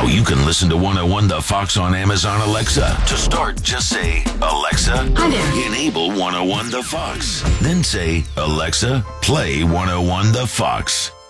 Now you can listen to 101 The Fox on Amazon Alexa. To start, just say, Alexa, Hi there. enable 101 The Fox. Then say, Alexa, play 101 The Fox.